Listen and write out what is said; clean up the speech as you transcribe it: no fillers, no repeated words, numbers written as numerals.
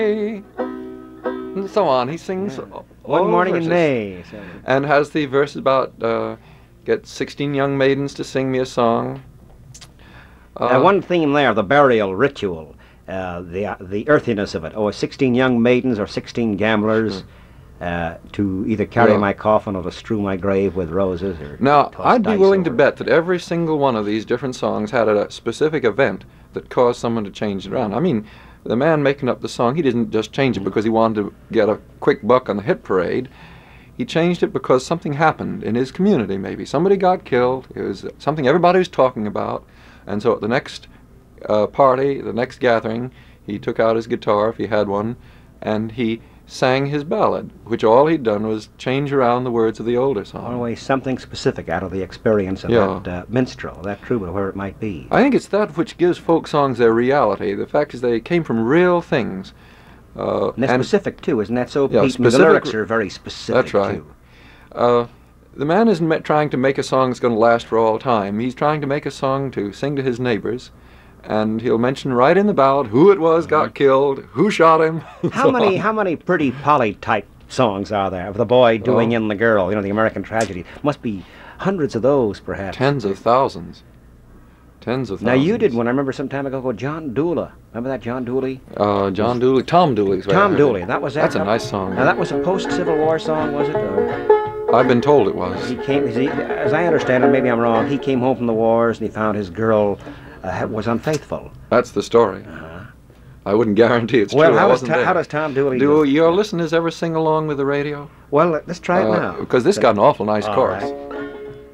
and so on. He sings One Morning in verses. May. So. And has the verses about get 16 young maidens to sing me a song. One theme there, the burial ritual, the earthiness of it. 16 young maidens or 16 gamblers to either carry my coffin or to strew my grave with roses. Or now, I'd be willing to over. bet that every single one of these different songs had a specific event that caused someone to change it around. I mean, the man making up the song, he didn't just change it because he wanted to get a quick buck on the hit parade. He changed it because something happened in his community, maybe. Somebody got killed. It was something everybody was talking about. And so at the next party, the next gathering, he took out his guitar, if he had one, and he sang his ballad, which all he'd done was change around the words of the older song. Always something specific out of the experience of that minstrel, that troubadour, where it might be. I think it's that which gives folk songs their reality. The fact is they came from real things. And they're specific, too, isn't that so, yeah, Pete? The lyrics are very specific, that's right. too. The man isn't trying to make a song that's going to last for all time. He's trying to make a song to sing to his neighbors, and he'll mention right in the ballad who it was got killed, who shot him. How many Pretty Polly type songs are there of the boy doing in the girl? You know, the American tragedy. Must be hundreds of those, perhaps. Tens of thousands. Tens of thousands. Now you did one. I remember some time ago called John Dooley. Remember that John Dooley? John Dooley. Tom Dooley's right. Tom Dooley. That was that. That's a nice song. Now that was a post-Civil War song, was it? Or? I've been told it was. He came, as I understand it, maybe I'm wrong, he came home from the wars and he found his girl was unfaithful. That's the story. I wouldn't guarantee it's well, true. How does Tom Dooley do? Your listeners ever sing along with the radio? Well, let's try it now. Because this got an awful nice chorus. Right.